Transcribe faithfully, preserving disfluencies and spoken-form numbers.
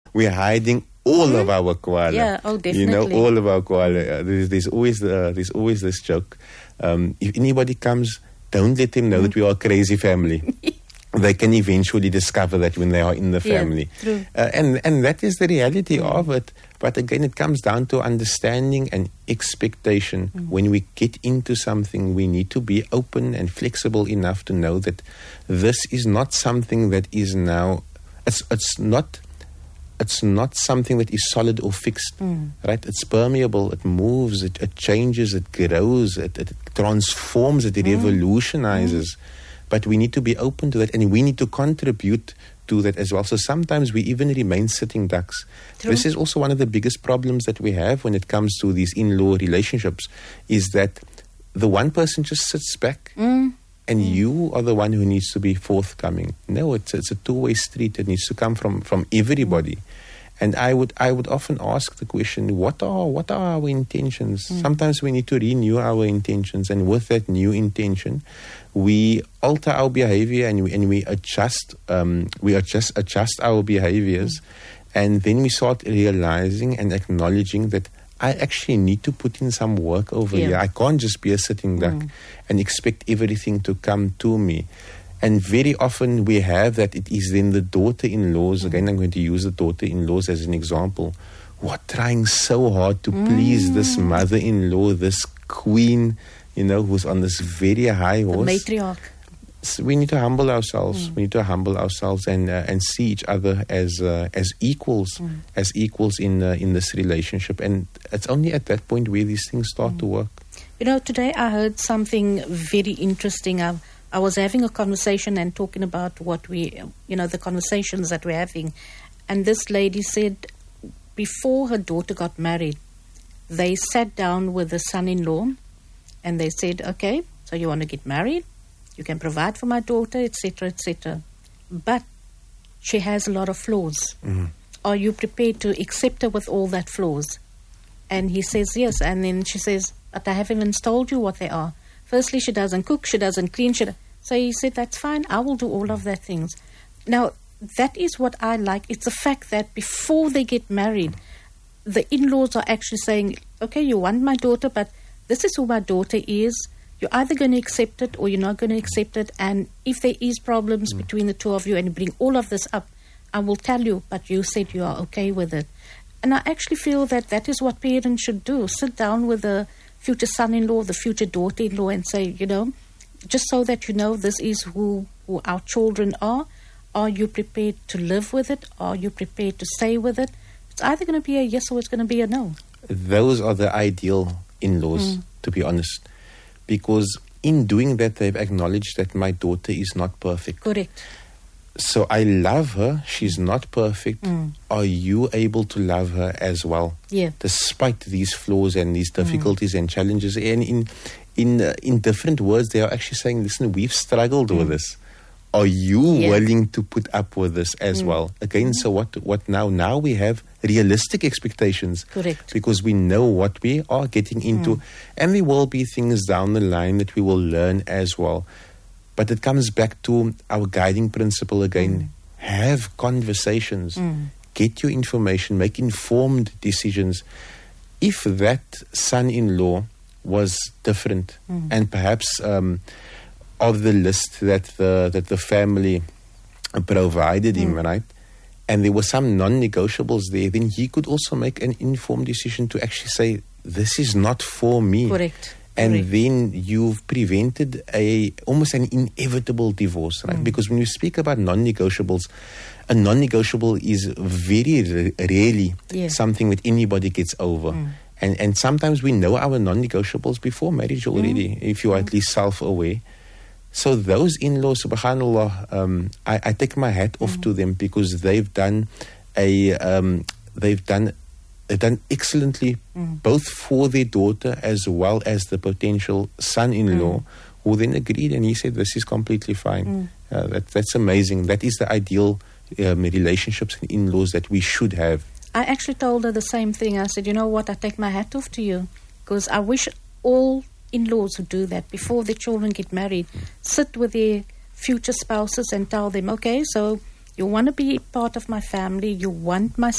we're hiding all mm-hmm. of our koala. Yeah, oh, definitely. You know, all of our koala. Uh, there's, there's always uh, there's always this joke. Um, if anybody comes, don't let them know mm. that we are a crazy family. They can eventually discover that when they are in the family. Yeah, true. Uh, and, and that is the reality mm. of it. But again, it comes down to understanding and expectation. Mm. When we get into something, we need to be open and flexible enough to know that this is not something that is now, it's, it's not it's not something that is solid or fixed, mm. right? It's permeable, it moves, it, it changes, it grows, it, it transforms, it mm. revolutionizes. Mm. But we need to be open to that, and we need to contribute to that as well. So sometimes we even remain sitting ducks. True. This is also one of the biggest problems that we have when it comes to these in-law relationships, is that the one person just sits back mm. and mm. you are the one who needs to be forthcoming. No, it's, it's a two-way street. It needs to come from, from everybody. Mm. And I would I would often ask the question, what are what are our intentions? Mm. Sometimes we need to renew our intentions, and with that new intention, we alter our behavior and we and we adjust um, we adjust adjust our behaviors, mm. and then we start realizing and acknowledging that I actually need to put in some work over yeah. here. I can't just be a sitting duck mm. and expect everything to come to me. And very often we have that it is then the daughter-in-laws, again I'm going to use the daughter-in-laws as an example, who are trying so hard to mm. please this mother-in-law, this queen, you know, who's on this very high horse. The matriarch. So we need to humble ourselves. Mm. We need to humble ourselves and uh, and see each other as uh, as equals, mm. as equals in uh, in this relationship. And it's only at that point where these things start mm. to work. You know, today I heard something very interesting. I've I was having a conversation and talking about what we, you know, the conversations that we're having. And this lady said before her daughter got married, they sat down with the son-in-law and they said, okay, so you want to get married? You can provide for my daughter, et cetera, et cetera. But she has a lot of flaws. Mm-hmm. Are you prepared to accept her with all that flaws? And he says, yes. And then she says, but I haven't even told you what they are. Firstly, she doesn't cook, she doesn't clean. She do- so he said, that's fine, I will do all of that things. Now, that is what I like. It's the fact that before they get married, the in-laws are actually saying, okay, you want my daughter, but this is who my daughter is. You're either going to accept it or you're not going to accept it. And if there is problems mm. between the two of you and you bring all of this up, I will tell you, but you said you are okay with it. And I actually feel that that is what parents should do. Sit down with the future son-in-law, the future daughter-in-law, and say, you know, just so that you know this is who, who our children are. Are you prepared to live with it? Are you prepared to stay with it? It's either going to be a yes or it's going to be a no. Those are the ideal in-laws, mm. to be honest. Because in doing that, they've acknowledged that my daughter is not perfect. Correct. So I love her. She's not perfect. Mm. Are you able to love her as well? Yeah. Despite these flaws and these difficulties mm. and challenges. And in in uh, in different words, they are actually saying, listen, we've struggled mm. with this. Are you yeah. willing to put up with this as mm. well? Again, mm. so what what now? Now we have realistic expectations. Correct. Because we know what we are getting into. Mm. And there will be things down the line that we will learn as well. But it comes back to our guiding principle again. Mm. Have conversations. Mm. Get your information. Make informed decisions. If that son-in-law was different mm. and perhaps um, of the list that the, that the family provided mm. him, right? And there were some non-negotiables there, then he could also make an informed decision to actually say, this is not for me. Correct. And Correct. then you've prevented a almost an inevitable divorce, right? Mm. Because when you speak about non-negotiables, a non-negotiable is very r- rarely yeah. something that anybody gets over. Mm. And and sometimes we know our non-negotiables before marriage already, mm. if you are at least self-aware. So those in-laws, subhanAllah, um, I, I take my hat off mm. to them because they've done a um, they've done. They've done excellently, mm. both for their daughter as well as the potential son-in-law, mm. who then agreed and he said, this is completely fine. Mm. Uh, that, that's amazing. That is the ideal um, relationships and in-laws that we should have. I actually told her the same thing. I said, you know what, I take my hat off to you because I wish all in-laws would do that before their children get married. Mm. Sit with their future spouses and tell them, okay, so you want to be part of my family, you want my